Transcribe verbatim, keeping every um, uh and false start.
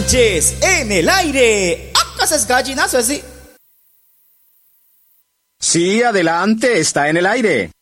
Sánchez en el aire. ¡Ah, cosas gallinazo así! Sí, adelante, está en el aire.